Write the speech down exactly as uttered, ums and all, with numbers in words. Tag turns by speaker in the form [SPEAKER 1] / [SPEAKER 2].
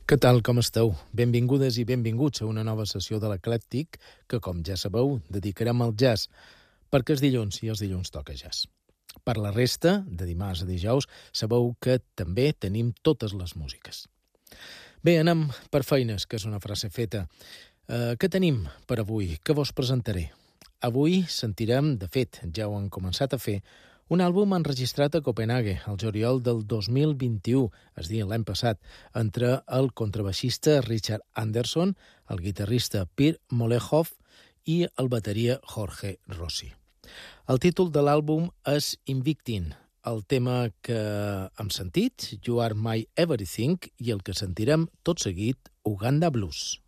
[SPEAKER 1] Què tal, com esteu? Benvingudes i benvinguts a una nova sessió de l'Eclèctic que, com ja sabeu, dedicarem al jazz, perquè és dilluns i els dilluns toca jazz. Per la resta, de dimarts a dijous, sabeu que també tenim totes les músiques. Bé, anem per feines, que és una frase feta. Eh, què tenim per avui? Què vos presentaré? Avui sentirem, de fet, ja ho han començat a fer, un àlbum enregistrat a Copenhague el juliol del dos mil vint-i-u, és a dir, l'any passat, entre el contrabaixista Richard Anderson, el guitarrista Pierre Molehoff i el bateria Jorge Rossi. El títol de l'àlbum és Invictin, el tema que hem sentit, You Are My Everything, i el que sentirem tot seguit, Uganda Blues.